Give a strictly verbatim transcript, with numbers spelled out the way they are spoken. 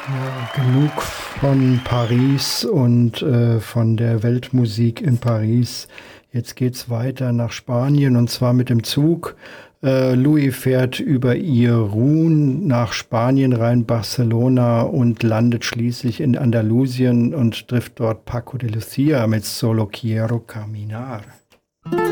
Ja, genug von Paris und äh, von der Weltmusik in Paris. Jetzt geht's weiter nach Spanien und zwar mit dem Zug. Äh, Louis fährt über Irun nach Spanien rein, Barcelona und landet schließlich in Andalusien und trifft dort Paco de Lucia mit Solo Quiero Caminar.